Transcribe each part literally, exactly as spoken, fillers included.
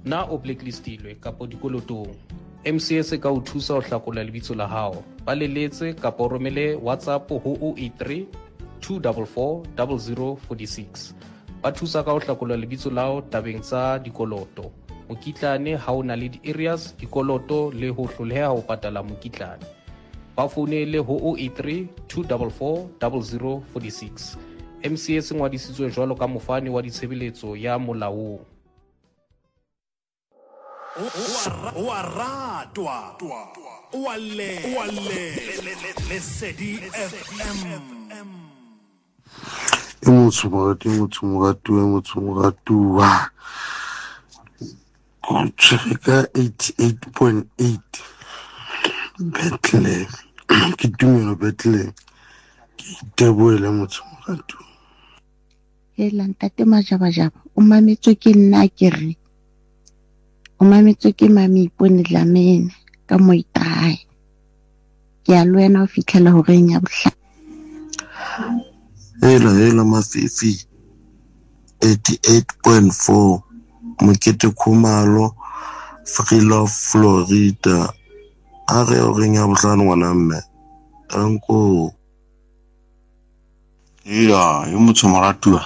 na o blacklistilwe kapo dikolotong. M C S ka o thusa ho hlakola lebitso la hao. Ba leletse kapo o romele WhatsApp ho zero eight three two four four zero zero four six. Ba thusa ka ho hlakola lebitso la hao tabeng tsa dikoloto. Mokitlane ha o na le di-areas, dikoloto le ho hloleha ho patala mokitlane. Ba founele ho zero eight three two four four zero zero four six. M C S ngwadisitswe jwalo ka mofani wa ditshebeletso ya molaong. Wa ratwa wa le wa le Lesedi F M. E motho morati motho moratu e motho moratu wa o tseka eighty-eight point eight Bethlehem ke tumelo Bethlehem ke teboele motho moratu hela ntate majabajaba o mametswe ke nna ke re o mametswe ke mami ipone Dlamini ka moitae ke a lwena o fitlhela ho reng ya bohla hela hela mafifi eighty-eight point four Mokete Khumalo Free Love Florida a re o reng ya bohlano ngwana mme tanko ya yo motho moratua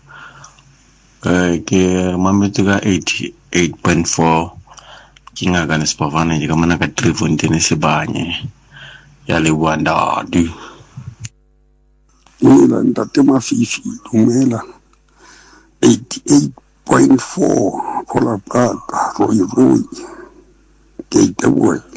eh ke mametse ka eighty-eight point four kinga kana sipavana ke mana ka Triffontein Sebanye ya le wanda du ula ntate mafifi dumela eighty-eight point four Khola Paka Roy Roy ke teboe